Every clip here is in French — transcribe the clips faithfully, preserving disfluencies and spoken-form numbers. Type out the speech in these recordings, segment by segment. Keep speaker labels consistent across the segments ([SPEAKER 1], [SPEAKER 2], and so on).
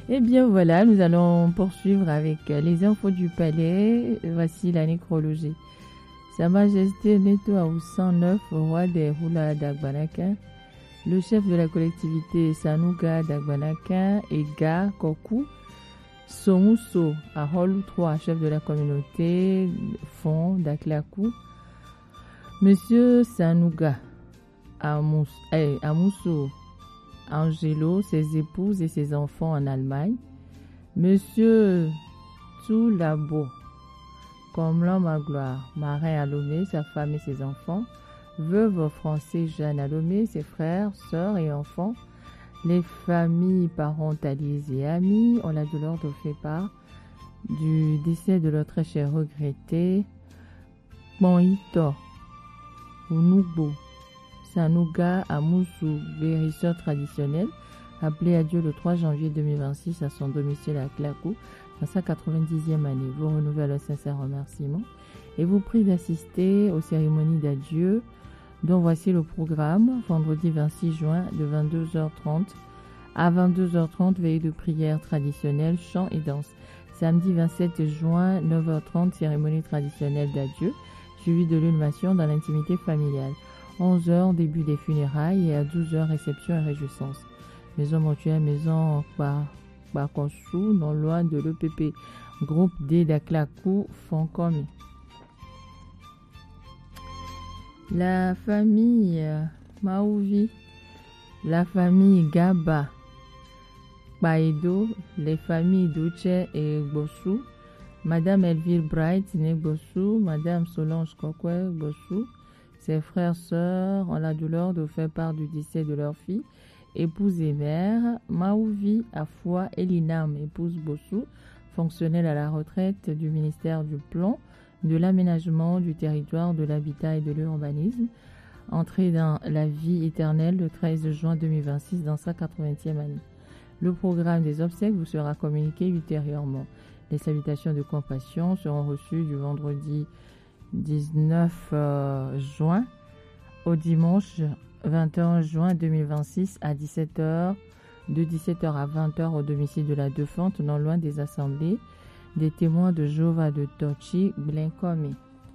[SPEAKER 1] Eh bien voilà, nous allons poursuivre avec les infos du palais. Voici la nécrologie. Sa Majesté Neto Aoussa neuf, roi des Hula d'Agbanaka, le chef de la collectivité Sanuga d'Agbanaka et Ga Koku Somuso Aholu trois, chef de la communauté Fond d'Aklaku, Monsieur Sanuga Amus, eh, Amuso Angelo, ses épouses et ses enfants en Allemagne, Monsieur Tsoulabo, comme l'homme à gloire, marin à Lomé, sa femme et ses enfants, veuve français Jeanne à Lomé, ses frères, sœurs et enfants, les familles parentalisées et amis, on a de l'ordre fait part du décès de leur très cher regretté, Bonito, Unugbo, Sanuga Amusu, guérisseur traditionnel, appelé à Dieu le trois janvier deux mille vingt-six à son domicile à Klakou, dans sa quatre-vingt-dixième année. Vous renouvelle un sincère remerciement et vous prie d'assister aux cérémonies d'adieu, dont voici le programme. Vendredi vingt-six juin de vingt-deux heures trente à vingt-deux heures trente, veillée de prière traditionnelle, chant et danse. Samedi vingt-sept juin, neuf heures trente, cérémonie traditionnelle d'adieu, suivie de l'inhumation dans l'intimité familiale. onze heures, début des funérailles et à douze heures, réception et réjouissance. Maison mortuaire, maison Bakosu, non loin de l'E P P. Groupe D d'Aklakou, Fonkomi. La famille Maouvi, la famille Gaba, Baïdo, les familles Douche et Bossou, Madame Elvire Bright, née Bossou, Madame Solange Kokwe, Bossou, ses frères, sœurs, ont la douleur de faire part du décès de leur fille, épouse et mère, Maouvi Afwa Elinam, épouse Bossou, fonctionnelle à la retraite du ministère du Plan, de l'aménagement du territoire, de l'habitat et de l'urbanisme, entrée dans la vie éternelle le treize juin deux mille vingt-six dans sa quatre-vingtième année. Le programme des obsèques vous sera communiqué ultérieurement. Les salutations de compassion seront reçues du vendredi dix-neuf juin au dimanche vingt et un juin deux mille vingt-six à dix-sept heures, de dix-sept heures à vingt heures au domicile de la défunte, non loin des assemblées des témoins de Jéhovah de Tochi, Blinkomi.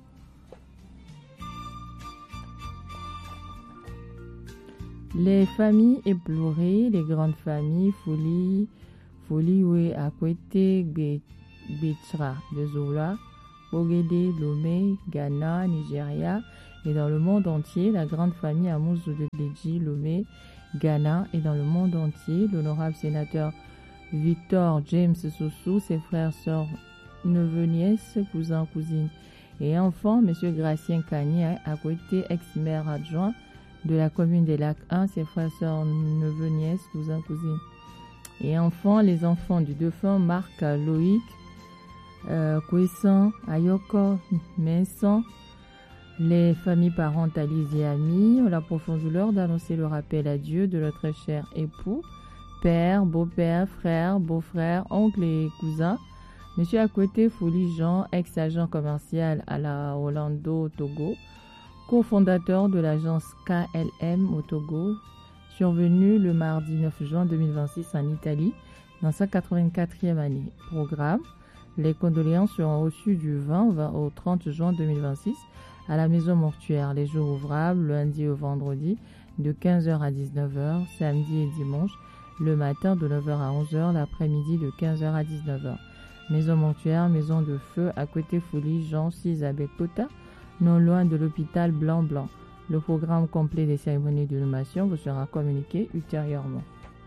[SPEAKER 1] Les familles éplorées, les grandes familles, Fouli, Foliwe, Akwete, Betra de Zola, Bogede, Lomé, Ghana, Nigeria et dans le monde entier, la grande famille Amuzu de Gleji, Lomé, Ghana et dans le monde entier, l'honorable sénateur Victor James Soussou, ses frères, sœurs, neveux, nièces, cousins, cousines et enfants, M. Gracien Kanye, à côté ex-maire adjoint de la commune des Lacs un, ses frères, sœurs, neveux, nièces, cousins, cousines et enfants, les enfants du défunt Marc, Loïc, euh, Kwessan, Ayoko, Mensan, les familles parentalisées et amis ont la profonde douleur d'annoncer le rappel à Dieu de leur très cher époux, père, beau-père, frère, beau-frère, oncle et cousin, Monsieur Akwete Fouli Jean, ex-agent commercial à la Orlando, Togo, cofondateur de l'agence K L M au Togo, survenu le mardi neuf juin deux mille vingt-six en Italie, dans sa quatre-vingt-quatrième année. Programme: les condoléances seront reçues du vingt au trente juin deux mille vingt-six à la maison mortuaire, les jours ouvrables, lundi au vendredi, de quinze heures à dix-neuf heures, samedi et dimanche, le matin de neuf heures à onze heures, l'après-midi de quinze heures à dix-neuf heures. Maison mortuaire, maison de feu, à côté Folie, Jean six à Bekota, non loin de l'hôpital Blanc-Blanc. Le programme complet des cérémonies d'inhumation vous sera communiqué ultérieurement.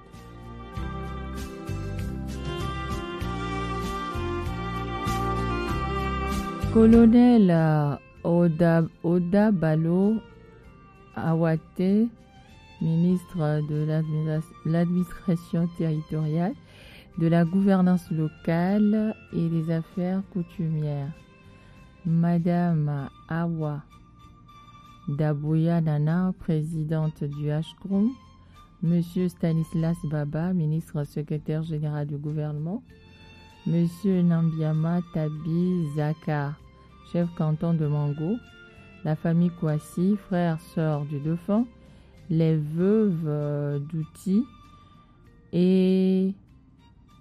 [SPEAKER 1] Colonel Oda, Oda Balo Awate, ministre de l'administration territoriale, de la gouvernance locale et des affaires coutumières. Madame Awa Daboya Nana, présidente du H C R O M. Monsieur Stanislas Baba, ministre secrétaire général du gouvernement. Monsieur Nambiama Tabi Zakar, chef canton de Mango. La famille Kouassi, frères, sœurs du défunt. Les veuves d'Outi et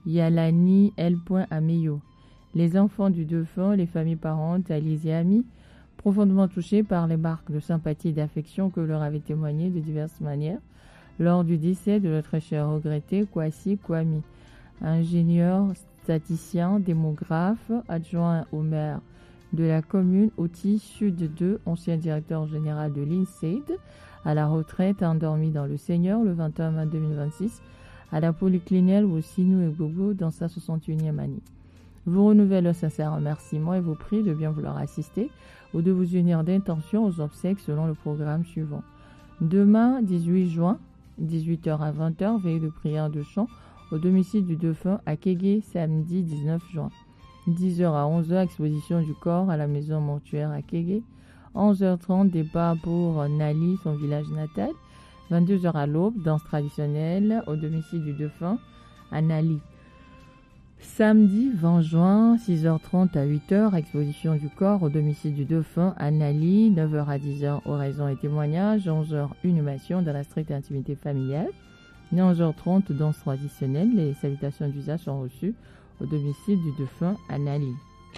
[SPEAKER 1] Yalani L. Ameyo. Les enfants du défunt, les familles parentes, alliés et amis, profondément touchés par les marques de sympathie et d'affection que leur avaient témoigné de diverses manières lors du décès de notre cher regretté Kwasi Kwame, ingénieur, statisticien, démographe, adjoint au maire de la commune Oti Sud deux, ancien directeur général de l'I N S E I D, à la retraite, endormi dans le Seigneur le vingt et un mai deux mille vingt-six, à la polyclinique au Sinou et Gogo dans sa soixante-et-unième année. Vous renouvelez le sincère remerciement et vous prie de bien vouloir assister ou de vous unir d'intention aux obsèques selon le programme suivant. Demain, dix-huit juin, dix-huit heures à vingt heures, veille de prière de chant au domicile du défunt à Kégué, samedi dix-neuf juin. dix heures à onze heures, exposition du corps à la maison mortuaire à Kégué. onze heures trente, départ pour Nali, son village natal. vingt-deux heures à l'aube, danse traditionnelle au domicile du défunt à Nali. Samedi vingt juin, six heures trente à huit heures, exposition du corps au domicile du défunt à Nali. neuf heures à dix heures, oraison et témoignage. onze heures, inhumation dans la stricte intimité familiale. onze heures trente, danse traditionnelle. Les salutations d'usage sont reçues au domicile du défunt à Nali.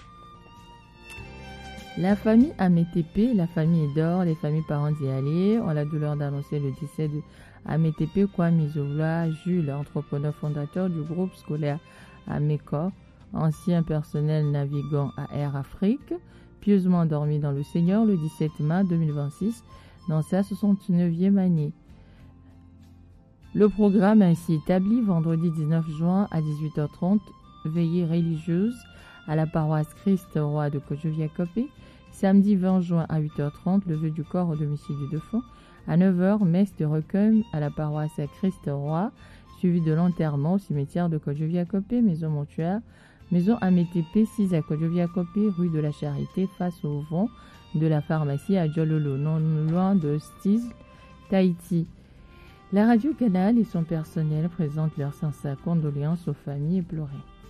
[SPEAKER 1] La famille Amétépé, la famille Edor, les familles parentes et alliés ont la douleur d'annoncer le décès de Amétépé Kwame Zola, Jules, entrepreneur fondateur du groupe scolaire Améco, ancien personnel navigant à Air Afrique, pieusement endormi dans le Seigneur le dix-sept mai deux mille vingt-six, dans sa soixante-neuvième année. Le programme ainsi établi, vendredi dix-neuf juin à dix-huit heures trente, veillée religieuse à la paroisse Christ-Roi de Kodjo-Viakopé. Samedi vingt juin à huit heures trente, levée du corps au domicile du défunt. À neuf heures, messe de recueil à la paroisse Christ-Roi, suivi de l'enterrement au cimetière de Kodjo-Viakopé, maison mortuaire, maison Amétépé six à Kodjo-Viakopé, rue de la Charité, face au vent de la pharmacie à Djololo, non loin de Stiz, Tahiti. La radio Canal et son personnel présentent leurs sincères condoléances aux familles éplorées.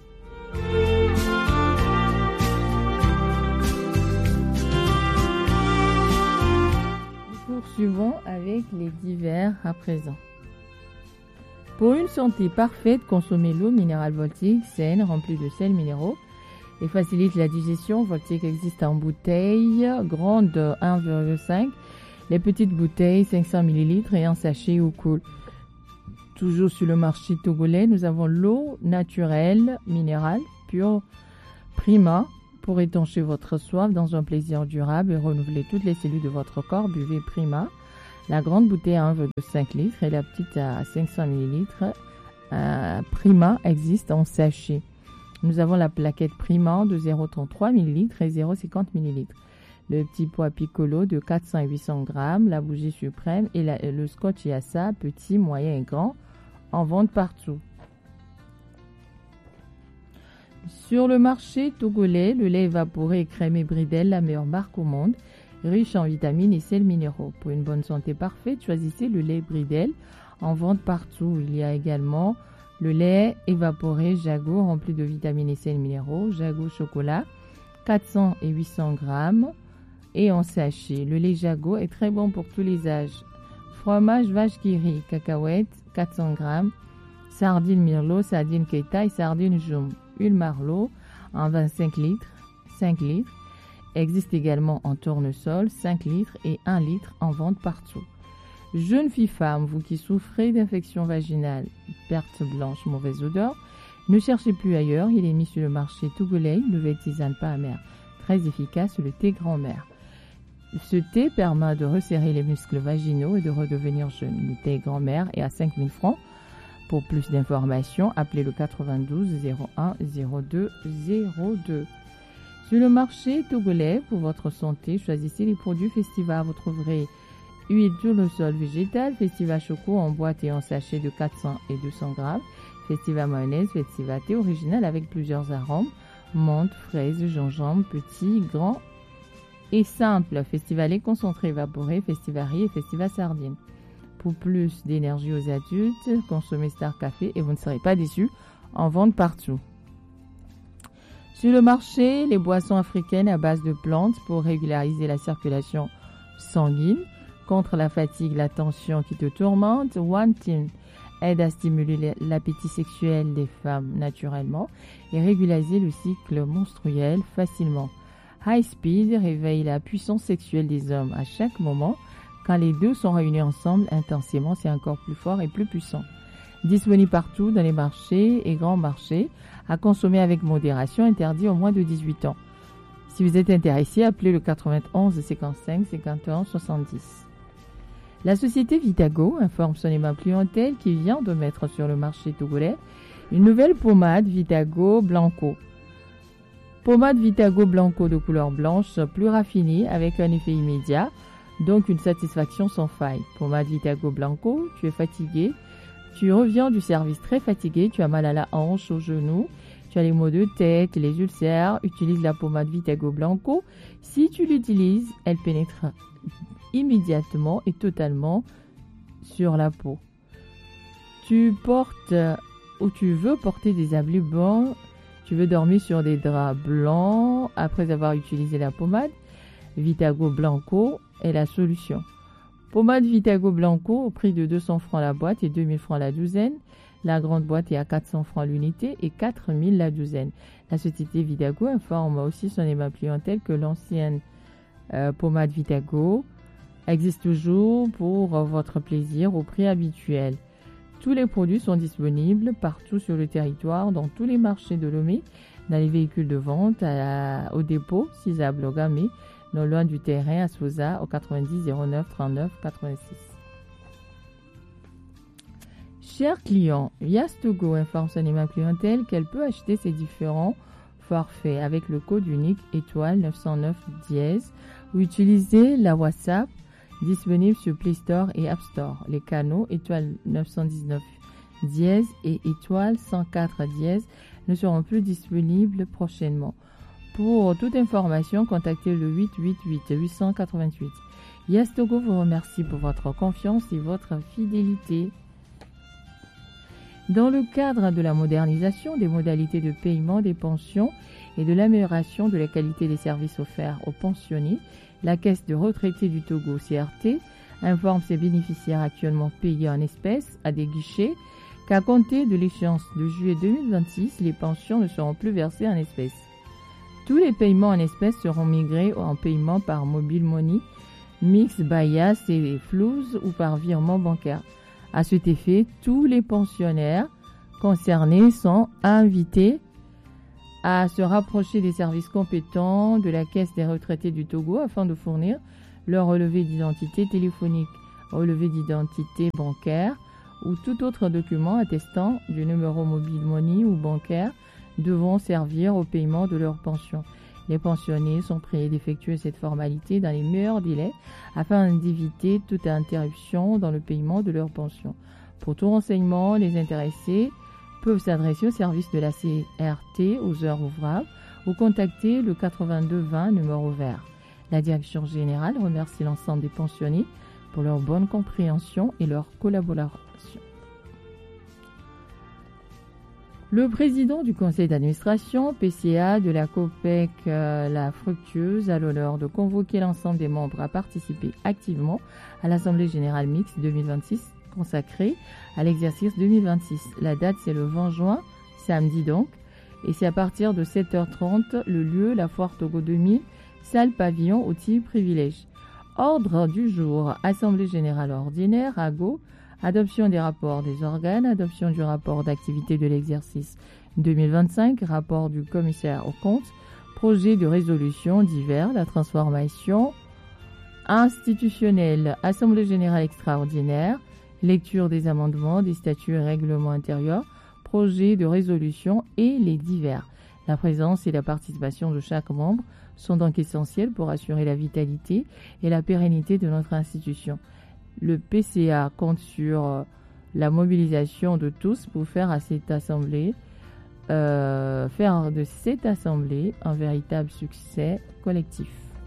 [SPEAKER 1] Nous poursuivons avec les divers à présent. Pour une santé parfaite, consommez l'eau minérale Voltique saine, remplie de sels minéraux et facilite la digestion. Voltique existe en bouteille grande un virgule cinq, les petites bouteilles cinq cents millilitres et en sachet ou cool. Toujours sur le marché togolais, nous avons l'eau naturelle, minérale, pure, Prima, pour étancher votre soif dans un plaisir durable et renouveler toutes les cellules de votre corps. Buvez Prima. La grande bouteille à un virgule cinq litres et la petite à cinq cents millilitres. Euh, Prima existe en sachet. Nous avons la plaquette Prima de zéro virgule trente-trois millilitres et zéro virgule cinquante millilitres. Le petit pois Piccolo de quatre cents à huit cents grammes, la bougie suprême et la, le scotch Yassa, petit, moyen et grand, en vente partout. Sur le marché togolais, le lait évaporé et crémé Bridel, la meilleure marque au monde, riche en vitamines et sels minéraux. Pour une bonne santé parfaite, choisissez le lait Bridel, en vente partout. Il y a également le lait évaporé Jago, rempli de vitamines et sels minéraux, Jago chocolat, quatre cents et huit cents grammes, et en sachet. Le lait Jago est très bon pour tous les âges. Fromage vache qui rit, cacahuètes, quatre cents grammes, sardines Mirlo, sardines Keita et sardines Joum. Huile Marlot en vingt-cinq litres, cinq litres. Existe également en tournesol, cinq litres et un litre en vente partout. Jeune fille femme, vous qui souffrez d'infection vaginale, perte blanche, mauvaise odeur, ne cherchez plus ailleurs, il est mis sur le marché togolais, une nouvelle tisane pas amère, très efficace, le thé grand-mère. Ce thé permet de resserrer les muscles vaginaux et de redevenir jeune. Le thé grand-mère est à cinq mille francs. Pour plus d'informations, appelez le quatre-vingt-douze zéro un zéro deux zéro deux. Sur le marché togolais, pour votre santé, choisissez les produits Festiva. Vous trouverez huile tournesol végétale, Festiva Choco en boîte et en sachet de quatre cents et deux cents grammes, Festiva mayonnaise, Festiva thé original avec plusieurs arômes, menthe, fraise, gingembre, petit, grand et simple, Festiva lait concentré évaporé, Festiva riz et Festiva sardine. Pour plus d'énergie aux adultes, consommez Star Café et vous ne serez pas déçus, en vente partout. Sur le marché, les boissons africaines à base de plantes pour régulariser la circulation sanguine, contre la fatigue, la tension qui te tourmente, One Team aide à stimuler l'appétit sexuel des femmes naturellement et régulariser le cycle menstruel facilement. High Speed réveille la puissance sexuelle des hommes à chaque moment. Quand les deux sont réunis ensemble intensément, c'est encore plus fort et plus puissant. Disponible partout dans les marchés et grands marchés, à consommer avec modération, interdit au moins de dix-huit ans. Si vous êtes intéressé, appelez le quatre-vingt-onze cinquante-cinq cinquante et un soixante-dix. La société Vitago informe son aimable clientèle qui vient de mettre sur le marché togolais une nouvelle pommade Vitago Blanco. Pommade Vitago Blanco de couleur blanche, plus raffinée, avec un effet immédiat, donc une satisfaction sans faille. Pommade Vitago Blanco, tu es fatigué, tu reviens du service très fatigué, tu as mal à la hanche, au genou, tu as les maux de tête, les ulcères, utilise la pommade Vitago Blanco. Si tu l'utilises, elle pénètre immédiatement et totalement sur la peau. Tu portes ou tu veux porter des habits blancs, tu veux dormir sur des draps blancs après avoir utilisé la pommade, Vitago Blanco est la solution. Pommade Vitago Blanco au prix de deux cents francs la boîte et deux mille francs la douzaine. La grande boîte est à quatre cents francs l'unité et quatre mille la douzaine. La société Vitago informe aussi son aimable clientèle que l'ancienne euh, pommade Vitago existe toujours pour votre plaisir au prix habituel. Tous les produits sont disponibles partout sur le territoire, dans tous les marchés de Lomé, dans les véhicules de vente, à, au dépôt, six à Blogamé, non loin du terrain à Sosa, au quatre-vingt-dix zéro neuf trente-neuf quatre-vingt-six. Chers clients, Yastogo informe son aimable clientèle qu'elle peut acheter ses différents forfaits avec le code unique étoile neuf cent neuf dièse ou utiliser la WhatsApp disponible sur Play Store et App Store. Les canaux étoile neuf cent dix-neuf dièse et étoile cent quatre dièse ne seront plus disponibles prochainement. Pour toute information, contactez le huit huit huit huit cent quatre-vingt-huit. Yastogo vous remercie pour votre confiance et votre fidélité. Dans le cadre de la modernisation des modalités de paiement des pensions et de l'amélioration de la qualité des services offerts aux pensionnés, la Caisse de retraités du Togo, C R T, informe ses bénéficiaires actuellement payés en espèces à des guichets qu'à compter de l'échéance de juillet deux mille vingt-six, les pensions ne seront plus versées en espèces. Tous les paiements en espèces seront migrés en paiement par mobile money, mix, Bayas et Flouz ou par virement bancaire. À cet effet, tous les pensionnaires concernés sont invités à se rapprocher des services compétents de la Caisse des retraités du Togo afin de fournir leur relevé d'identité téléphonique, relevé d'identité bancaire ou tout autre document attestant du numéro mobile money ou bancaire devant servir au paiement de leur pension. Les pensionnés sont priés d'effectuer cette formalité dans les meilleurs délais afin d'éviter toute interruption dans le paiement de leur pension. Pour tout renseignement, les intéressés peuvent s'adresser au service de la C R T aux heures ouvrables ou contacter le quatre-vingt-deux vingt numéro vert. La direction générale remercie l'ensemble des pensionnés pour leur bonne compréhension et leur collaboration. Le président du conseil d'administration, P C A, de la COPEC euh, La Fructueuse a l'honneur de convoquer l'ensemble des membres à participer activement à l'Assemblée générale mixte deux mille vingt-six consacrée à l'exercice deux mille vingt-six. La date, c'est le vingt juin, samedi donc, et c'est à partir de sept heures trente, le lieu, la Foire Togo deux mille, salle pavillon au type privilège. Ordre du jour, Assemblée générale ordinaire, A G O, adoption des rapports des organes, adoption du rapport d'activité de l'exercice deux mille vingt-cinq, rapport du commissaire aux comptes, projet de résolution divers, la transformation institutionnelle, Assemblée générale extraordinaire, lecture des amendements, des statuts et règlements intérieurs, projet de résolution et les divers. La présence et la participation de chaque membre sont donc essentielles pour assurer la vitalité et la pérennité de notre institution. Le P C A compte sur la mobilisation de tous pour faire à cette assemblée, euh, faire de cette assemblée un véritable succès collectif.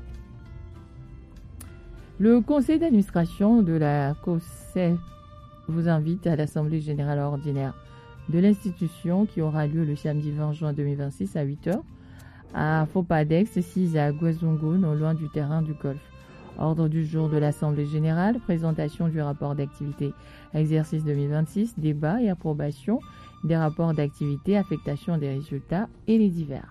[SPEAKER 1] Le conseil d'administration de la COSEF vous invite à l'Assemblée générale ordinaire de l'institution qui aura lieu le samedi vingt juin deux mille vingt-six à huit heures à Fopadex, six à Guazungu, non loin du terrain du golf. Ordre du jour de l'Assemblée générale, présentation du rapport d'activité exercice deux mille vingt-six, débat et approbation des rapports d'activité, affectation des résultats et les divers.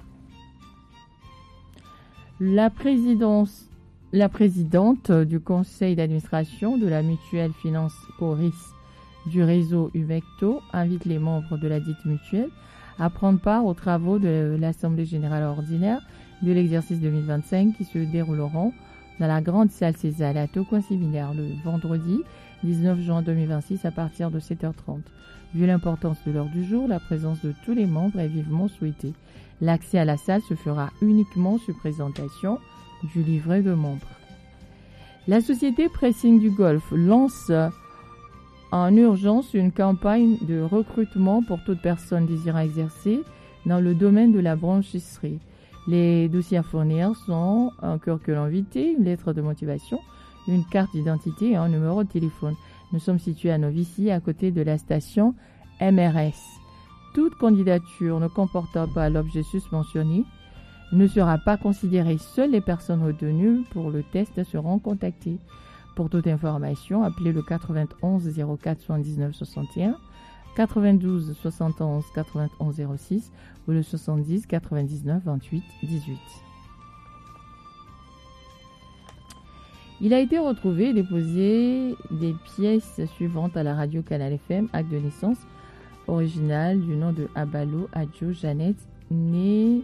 [SPEAKER 1] La présidence, la présidente du conseil d'administration de la mutuelle Finance Coris du réseau Umecto invite les membres de la dite mutuelle à prendre part aux travaux de l'Assemblée générale ordinaire de l'exercice deux mille vingt-cinq qui se dérouleront dans la grande salle César à Tocoin-Séminaire le vendredi dix-neuf juin deux mille vingt-six à partir de sept heures trente. Vu l'importance de l'heure du jour, la présence de tous les membres est vivement souhaitée. L'accès à la salle se fera uniquement sur présentation du livret de membres. La société Pressing du Golfe lance en urgence une campagne de recrutement pour toute personne désirant exercer dans le domaine de la blanchisserie. Les dossiers à fournir sont un curriculum vitae, une lettre de motivation, une carte d'identité et un numéro de téléphone. Nous sommes situés à Novici, à côté de la station M R S. Toute candidature ne comportant pas l'objet susmentionné ne sera pas considérée. Seules les personnes retenues pour le test seront contactées. Pour toute information, appelez le quatre-vingt-onze zéro quatre soixante-dix-neuf soixante et un, quatre-vingt-douze soixante-onze quatre-vingt-onze zéro six ou le soixante-dix quatre-vingt-dix-neuf vingt-huit dix-huit. Il a été retrouvé et déposé des pièces suivantes à la radio Canal F M, acte de naissance original du nom de Abalo Adjo Jeannette, née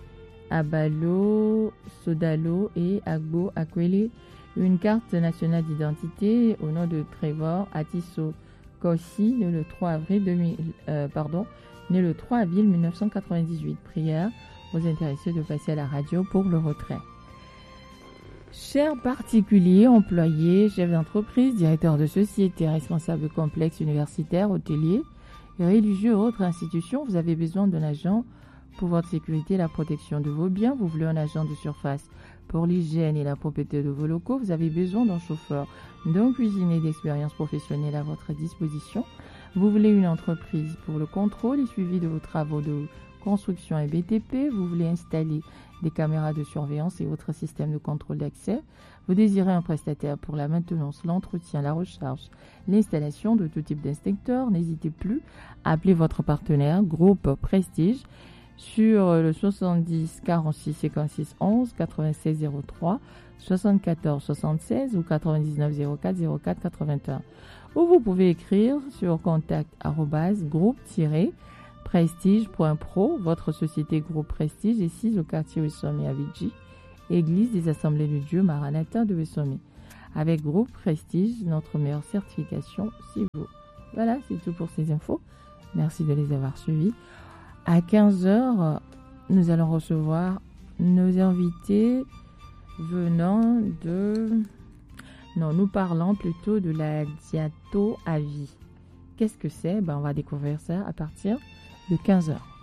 [SPEAKER 1] Abalo Sodalo et Agbo Akwele, une carte nationale d'identité au nom de Trevor Atiso Kossi, né le trois avril deux mille, euh, pardon, né le trois avril mille neuf cent quatre-vingt-dix-huit. Prière aux intéressés de passer à la radio pour le retrait. Chers particuliers, employés, chefs d'entreprise, directeurs de société, responsables de complexes universitaires, hôteliers, religieux ou autres institutions, vous avez besoin d'un agent pour votre sécurité et la protection de vos biens. Vous voulez un agent de surface pour l'hygiène et la propreté de vos locaux. Vous avez besoin d'un chauffeur, d'un cuisinier d'expérience professionnelle à votre disposition. Vous voulez une entreprise pour le contrôle et suivi de vos travaux de construction et B T P. Vous voulez installer des caméras de surveillance et autres systèmes de contrôle d'accès. Vous désirez un prestataire pour la maintenance, l'entretien, la recharge, l'installation de tout type d'inspecteur. N'hésitez plus à appeler votre partenaire Groupe Prestige sur le soixante-dix quarante-six cinquante-six onze quatre-vingt-seize zéro trois, soixante-quatorze soixante-seize ou quatre-vingt-dix-neuf zéro quatre zéro quatre quatre-vingt-un. Ou vous pouvez écrire sur contact arobase groupe-prestige point pro. Votre société Groupe Prestige est sise au quartier Wessomi à Vidji, Église des Assemblées de Dieu Maranatha de Wessomi. Avec Groupe Prestige, notre meilleure certification, c'est vous. Voilà, c'est tout pour ces infos. Merci de les avoir suivis. À quinze heures, nous allons recevoir nos invités venant de... Non, nous parlons plutôt de la diato à vie. Qu'est-ce que c'est? Ben, on va découvrir ça à partir de quinze heures.